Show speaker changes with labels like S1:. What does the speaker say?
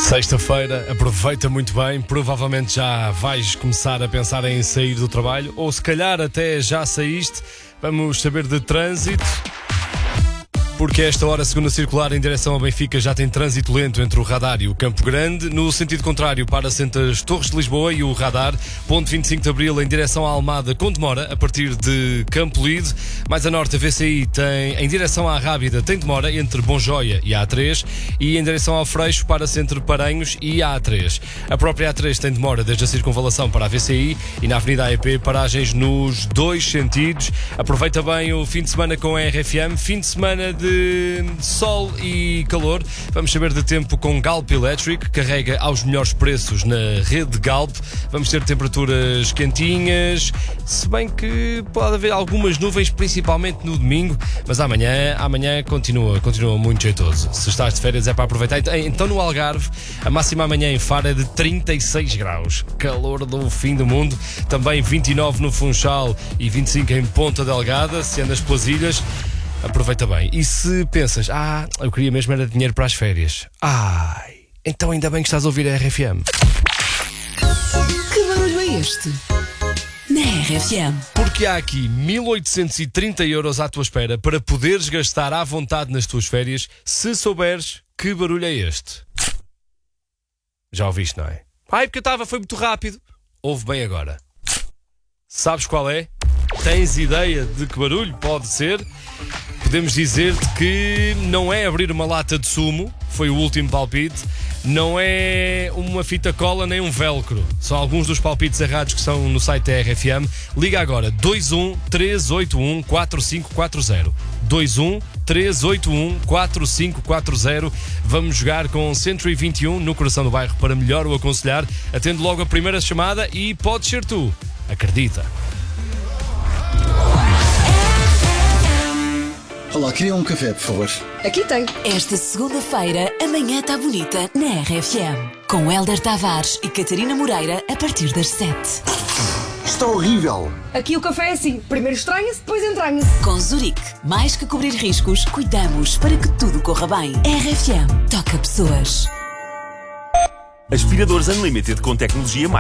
S1: Sexta-feira, aproveita muito bem. Provavelmente já vais começar a pensar em sair do trabalho, ou se calhar até já saíste. Vamos saber de trânsito, porque a esta hora, segunda circular em direção ao Benfica, já tem trânsito lento entre o Radar e o Campo Grande. No sentido contrário, para-se entre as Torres de Lisboa e o Radar. Ponto 25 de Abril em direção à Almada com demora a partir de Campo Lido. Mais a norte, a VCI tem em direção à Rábida tem demora entre Bonjoia e a A3. E em direção ao Freixo, para-se entre Paranhos e a A3. A própria A3 tem demora desde a circunvalação para a VCI e na Avenida AEP paragens nos dois sentidos. Aproveita bem o fim de semana com a RFM. Fim de semana de sol e calor. Vamos saber de tempo com Galp Electric, carrega aos melhores preços na rede Galp. Vamos ter temperaturas quentinhas, se bem que pode haver algumas nuvens, principalmente no domingo, mas amanhã continua muito jeitoso. Se estás de férias é para aproveitar. Então no Algarve, a máxima amanhã em Faro é de 36 graus. Calor do fim do mundo. Também 29 no Funchal e 25 em Ponta Delgada. Se andas pelas ilhas, aproveita bem. E se pensas, eu queria mesmo era dinheiro para as férias, então ainda bem que estás a ouvir a RFM.
S2: Que barulho é este? Na RFM.
S1: Porque há aqui 1830 euros à tua espera para poderes gastar à vontade nas tuas férias, se souberes que barulho é este. Já ouviste, não é? Porque foi muito rápido. Ouve bem agora. Sabes qual é? Tens ideia de que barulho pode ser? Podemos dizer-te que não é abrir uma lata de sumo, foi o último palpite, não é uma fita cola nem um velcro. São alguns dos palpites errados que são no site da RFM. Liga agora, 21 381 4540. 21 381 4540. Vamos jogar com Century 21 no coração do bairro para melhor o aconselhar. Atende logo a primeira chamada e pode ser tu. Acredita.
S3: Olá, queria um café, por favor.
S2: Aqui tem. Esta segunda-feira, a manhã está bonita na RFM. Com Hélder Tavares e Catarina Moreira a partir das 7.
S3: Isto é horrível.
S4: Aqui o café é assim. Primeiro estranha-se, depois entranha-se.
S2: Com Zurique, mais que cobrir riscos, cuidamos para que tudo corra bem. RFM toca pessoas.
S5: Aspiradores Unlimited com tecnologia